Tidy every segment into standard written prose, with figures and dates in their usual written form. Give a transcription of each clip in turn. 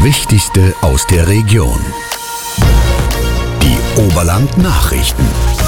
Wichtigste aus der Region. Die Oberland-Nachrichten.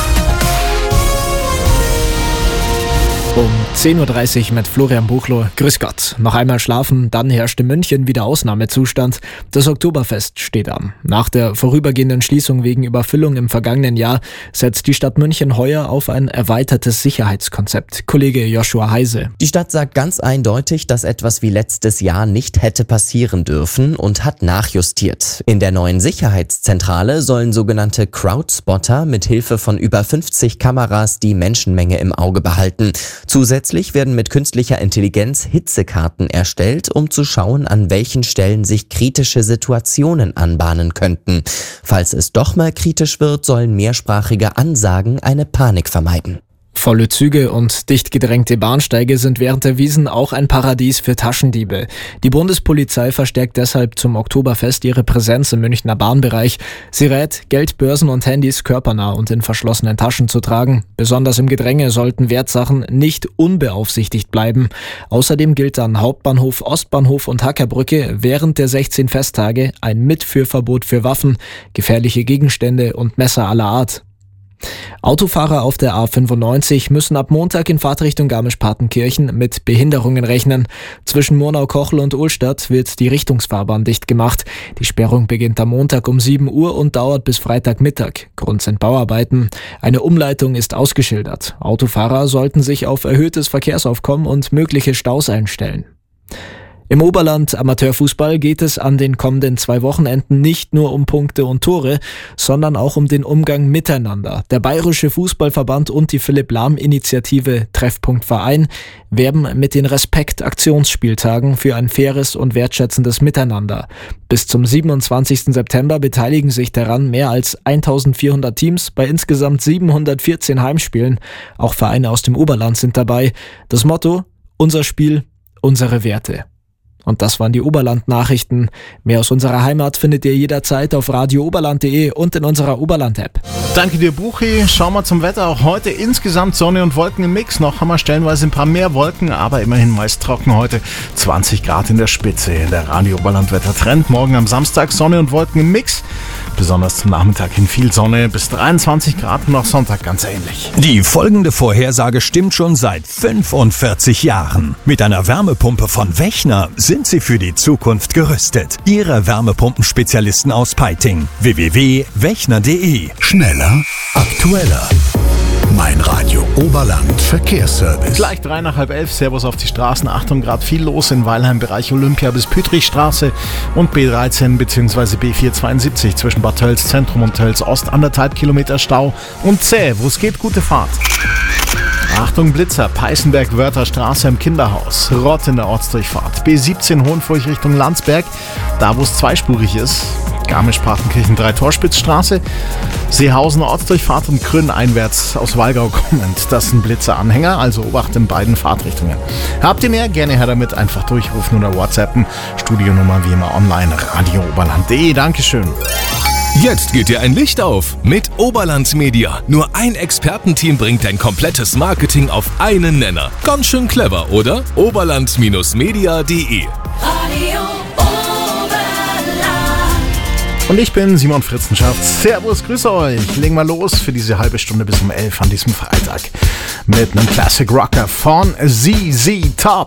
Um 10.30 Uhr mit Florian Buchloh. Grüß Gott. Noch einmal schlafen, dann herrscht in München wieder Ausnahmezustand. Das Oktoberfest steht an. Nach der vorübergehenden Schließung wegen Überfüllung im vergangenen Jahr setzt die Stadt München heuer auf ein erweitertes Sicherheitskonzept. Kollege Joshua Heise. Die Stadt sagt ganz eindeutig, dass etwas wie letztes Jahr nicht hätte passieren dürfen und hat nachjustiert. In der neuen Sicherheitszentrale sollen sogenannte Crowdspotter mit Hilfe von über 50 Kameras die Menschenmenge im Auge behalten. Zusätzlich werden mit künstlicher Intelligenz Hitzekarten erstellt, um zu schauen, an welchen Stellen sich kritische Situationen anbahnen könnten. Falls es doch mal kritisch wird, sollen mehrsprachige Ansagen eine Panik vermeiden. Volle Züge und dicht gedrängte Bahnsteige sind während der Wiesn auch ein Paradies für Taschendiebe. Die Bundespolizei verstärkt deshalb zum Oktoberfest ihre Präsenz im Münchner Bahnbereich. Sie rät, Geld, Börsen und Handys körpernah und in verschlossenen Taschen zu tragen. Besonders im Gedränge sollten Wertsachen nicht unbeaufsichtigt bleiben. Außerdem gilt an Hauptbahnhof, Ostbahnhof und Hackerbrücke während der 16 Festtage ein Mitführverbot für Waffen, gefährliche Gegenstände und Messer aller Art. Autofahrer auf der A95 müssen ab Montag in Fahrtrichtung Garmisch-Partenkirchen mit Behinderungen rechnen. Zwischen Murnau-Kochel und Ohlstadt wird die Richtungsfahrbahn dicht gemacht. Die Sperrung beginnt am Montag um 7 Uhr und dauert bis Freitagmittag. Grund sind Bauarbeiten. Eine Umleitung ist ausgeschildert. Autofahrer sollten sich auf erhöhtes Verkehrsaufkommen und mögliche Staus einstellen. Im Oberland Amateurfußball geht es an den kommenden 2 Wochenenden nicht nur um Punkte und Tore, sondern auch um den Umgang miteinander. Der Bayerische Fußballverband und die Philipp-Lahm-Initiative Treffpunkt Verein werben mit den Respekt-Aktionsspieltagen für ein faires und wertschätzendes Miteinander. Bis zum 27. September beteiligen sich daran mehr als 1400 Teams bei insgesamt 714 Heimspielen. Auch Vereine aus dem Oberland sind dabei. Das Motto: Unser Spiel, unsere Werte. Und das waren die Oberland-Nachrichten. Mehr aus unserer Heimat findet ihr jederzeit auf radiooberland.de und in unserer Oberland-App. Danke dir, Buchi. Schauen wir zum Wetter. Auch heute insgesamt Sonne und Wolken im Mix. Noch haben wir stellenweise ein paar mehr Wolken, aber immerhin meist trocken heute. 20 Grad in der Spitze. Der Radio-Oberland-Wetter-Trend. Morgen am Samstag Sonne und Wolken im Mix. Besonders zum Nachmittag hin viel Sonne, bis 23 Grad und auch Sonntag ganz ähnlich. Die folgende Vorhersage stimmt schon seit 45 Jahren. Mit einer Wärmepumpe von Wechner sind Sie für die Zukunft gerüstet. Ihre Wärmepumpenspezialisten aus Peiting. www.wechner.de. Schneller, aktueller. Mein Radio Oberland Verkehrsservice. Gleich 11:03. Servus auf die Straßen. Achtung, gerade viel los in Weilheim, Bereich Olympia bis Pütrichstraße und B13 bzw. B472 zwischen Bad Tölz Zentrum und Tölz Ost. 1,5 Kilometer Stau und zäh. Wo es geht, gute Fahrt. Achtung, Blitzer, Peißenberg-Wörther Straße im Kinderhaus. Rott in der Ortsdurchfahrt. B17 Hohenfurch Richtung Landsberg, da wo es zweispurig ist. Garmisch-Partenkirchen 3-Torspitzstraße. Seehausen Ortsdurchfahrt und Krünn einwärts aus Wallgau kommend. Das sind Blitzer-Anhänger, also Obacht in beiden Fahrtrichtungen. Habt ihr mehr? Gerne her damit. Einfach durchrufen oder WhatsAppen. Studionummer wie immer online, radiooberland.de. Dankeschön. Jetzt geht dir ein Licht auf mit Oberland Media. Nur ein Expertenteam bringt dein komplettes Marketing auf einen Nenner. Ganz schön clever, oder? Oberland-media.de. Und ich bin Simon Fritzenschafft. Servus, grüße euch. Legen wir los für diese halbe Stunde bis um 11 an diesem Freitag mit einem Classic Rocker von ZZ Top.